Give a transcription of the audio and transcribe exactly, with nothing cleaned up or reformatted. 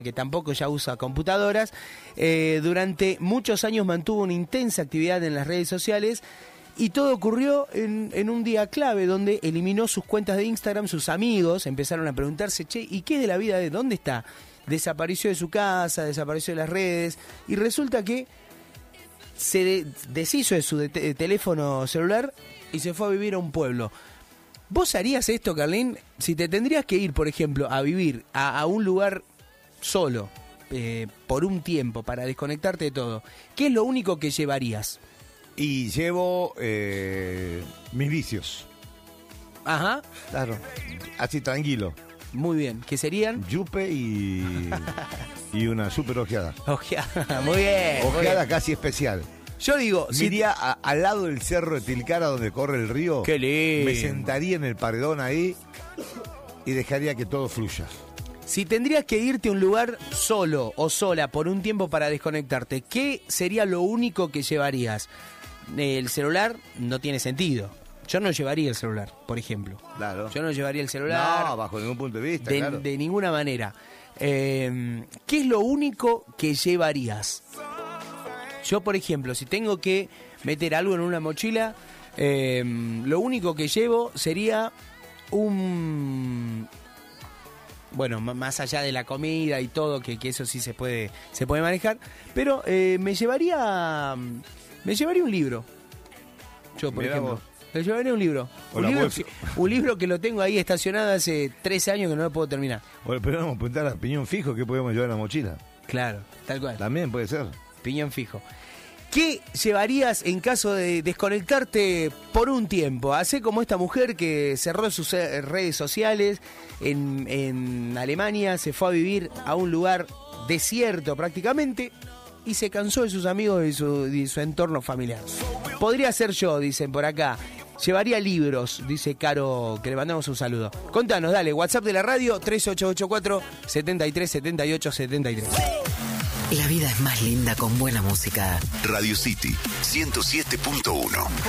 que tampoco ya usa computadoras, eh, durante muchos años mantuvo una intensa actividad en las redes sociales y todo ocurrió en, en un día clave donde eliminó sus cuentas de Instagram. Sus amigos empezaron a preguntarse, che, ¿y qué de la vida de dónde está? Desapareció de su casa, desapareció de las redes y resulta que se de, deshizo de su de te, de teléfono celular y se fue a vivir a un pueblo. ¿Vos harías esto, Carlín? Si te tendrías que ir, por ejemplo, a vivir a, a un lugar solo, eh, por un tiempo, para desconectarte de todo, ¿qué es lo único que llevarías? Y llevo eh, mis vicios. Ajá. Claro. Así tranquilo. Muy bien. ¿Qué serían? Yupe y, y una super ojeada. Ojeada. Muy bien. Ojeada casi especial. Yo digo, me iría si... a, al lado del cerro de Tilcara donde corre el río. Qué lindo. Me sentaría en el paredón ahí y dejaría que todo fluya. Si tendrías que irte a un lugar solo o sola por un tiempo para desconectarte, ¿qué sería lo único que llevarías? El celular no tiene sentido. Yo no llevaría el celular, por ejemplo. Claro. Yo no llevaría el celular. No, bajo ningún punto de vista, De, claro. de ninguna manera. Eh, ¿Qué es lo único que llevarías? Yo, por ejemplo, si tengo que meter algo en una mochila, eh, lo único que llevo sería un... Bueno, más allá de la comida y todo, que, que eso sí se puede se puede manejar, pero eh, me llevaría me llevaría un libro. Yo, por Mirá ejemplo, vos. me llevaría un libro. Un libro, que, un libro que lo tengo ahí estacionado hace trece años que no lo puedo terminar. Bueno, pero vamos a apuntar a piñón fijo, ¿qué podemos llevar en la mochila? Claro, tal cual. También puede ser. Piñón fijo. ¿Qué llevarías en caso de desconectarte por un tiempo? Hacé como esta mujer que cerró sus redes sociales en, en Alemania, se fue a vivir a un lugar desierto prácticamente y se cansó de sus amigos y su, de su entorno familiar. Podría ser yo, dicen por acá. Llevaría libros, dice Caro, que le mandamos un saludo. Contanos, dale, WhatsApp de la radio tres ocho ocho cuatro, siete tres siete ocho siete tres. La vida es más linda con buena música. Radio City ciento siete punto uno.